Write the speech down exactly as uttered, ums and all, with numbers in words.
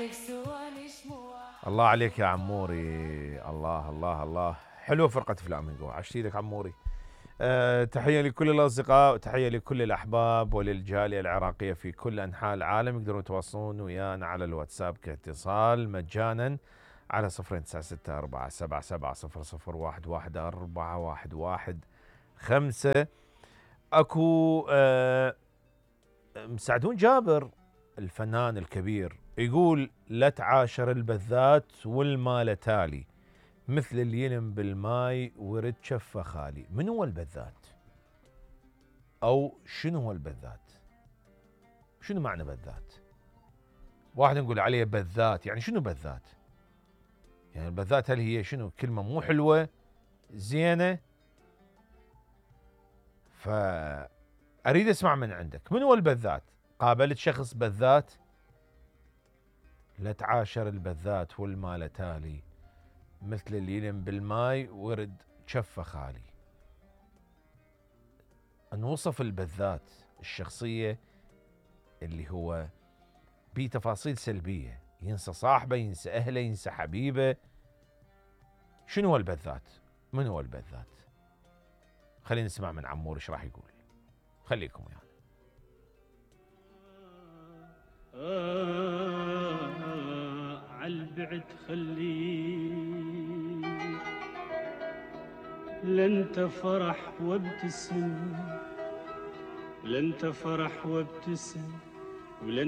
الله عليك يا عموري. الله الله الله، حلوه فرقه فلامينغو، عشتي لك عموري. أه تحيه لكل الاصدقاء وتحيه لكل الاحباب وللجاليه العراقيه في كل انحاء العالم. يقدرون يتواصلون ويانا على الواتساب كاتصال مجانا على صفرين تسعة ستة أربعة سبعة سبعة صفر صفر واحد واحد أربعة واحد واحد خمسة. اكو أه مساعدون جابر الفنان الكبير يقول: لا تعاشر البذات والمال تالي، مثل اللي ينم بالماي ورد شفه خالي. من هو البذات؟ او شنو هو البذات؟ شنو معنى بذات؟ واحد نقول عليه بذات، يعني شنو بذات؟ يعني البذات هل هي شنو؟ كلمة مو حلوة زينة؟ فأريد اسمع من عندك، من هو البذات؟ قابلت شخص بذات؟ لا تعاشر البذات والمال تالي، مثل اللي ينم بالماي ورد شفه خالي. نوصف البذات الشخصية اللي هو بتفاصيل سلبية، ينسى صاحبه، ينسى أهله، ينسى حبيبه. شنو هو البذات؟ من هو البذات؟ خلينا نسمع من عمور ايش راح يقول. خليكم يعني. آه عالبعد خليك، لنت فرح وابتسم، لنت فرح وابتسم، ولن